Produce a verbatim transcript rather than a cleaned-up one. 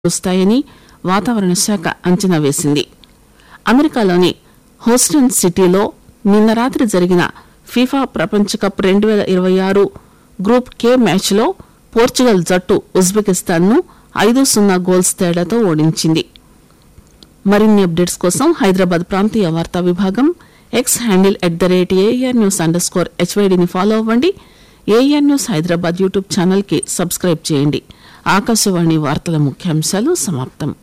కురుస్తాయని వాతావరణ శాఖ అంచనా వేసింది. అమెరికాలోని హూస్టన్ సిటీలో నిన్న రాత్రి జరిగిన ఫీఫా ప్రపంచ కప్ రెండు వేల ఇరవై ఆరు గ్రూప్ కే మ్యాచ్లో పోర్చుగల్ జట్టు ఉజ్బెకిస్తాన్ను ఐదు సున్నా గోల్స్ తేడాతో ఓడించింది. మరిన్ని అప్డేట్స్ కోసం హైదరాబాద్ ప్రాంతీయ వార్తా విభాగం X handle at the rate AR news under score హెచ్వైడిని follow అవ్వండి. AR news Hyderabad YouTube channel కి సబ్స్క్రైబ్ చేయండి. ఆకాశవాణి వార్తల ముఖ్యాంశాలు సమాప్తం.